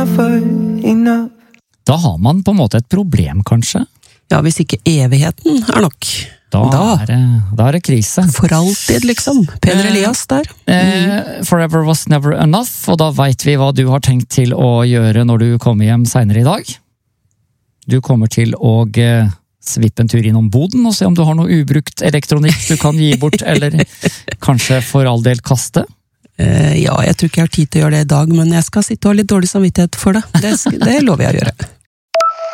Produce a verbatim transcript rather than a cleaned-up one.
never enough. Da har man på en måte et problem, kanskje? Ja, hvis ikke evigheten er nok. Da, Da. Er, det, da er det krise. For alltid, liksom. Peder Elias der. Eh, forever was never enough, og da vet vi hva du har tenkt til å gjøre når du kommer hjem senere i dag. Du kommer til å eh, svippe en tur innom boden og se om du har noe ubrukt elektronikk du kan gi bort, eller kanskje for all del kaste. Eh, ja, jeg tror ikke jeg har tid til å gjøre det i dag, men jeg skal sitte og ha litt dårlig samvittighet for det. Det, det lover jeg å gjøre.